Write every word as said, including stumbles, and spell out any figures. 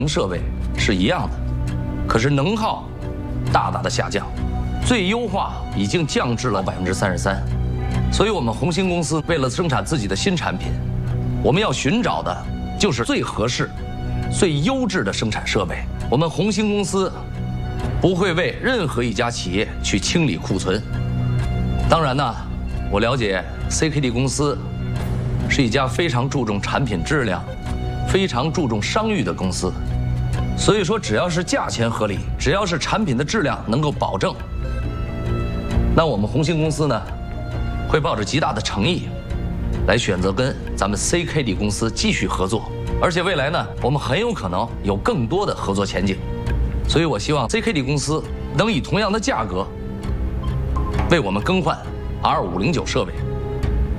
设备是一样的，可是能耗大大的下降，最优化已经降至了百分之三十三。所以，我们红星公司为了生产自己的新产品，我们要寻找的就是最合适、最优质的生产设备。我们红星公司不会为任何一家企业去清理库存。当然呢，我了解 C K D 公司是一家非常注重产品质量、非常注重商誉的公司。所以说，只要是价钱合理，只要是产品的质量能够保证，那我们红星公司呢，会抱着极大的诚意，来选择跟咱们 C K D 公司继续合作。而且未来呢，我们很有可能有更多的合作前景。所以我希望 C K D 公司能以同样的价格，为我们更换 R 五零九设备。